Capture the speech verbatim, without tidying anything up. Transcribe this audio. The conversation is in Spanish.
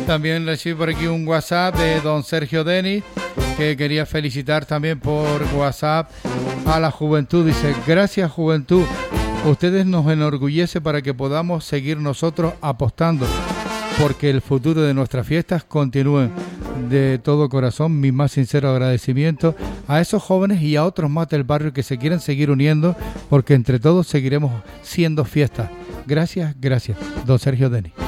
También recibí por aquí un WhatsApp de don Sergio Denis, que quería felicitar también por WhatsApp a la juventud. Dice: gracias, juventud, ustedes nos enorgullece para que podamos seguir nosotros apostando porque el futuro de nuestras fiestas continúen. De todo corazón, mi más sincero agradecimiento a esos jóvenes y a otros más del barrio que se quieren seguir uniendo, porque entre todos seguiremos siendo fiesta. Gracias, gracias, don Sergio Denis.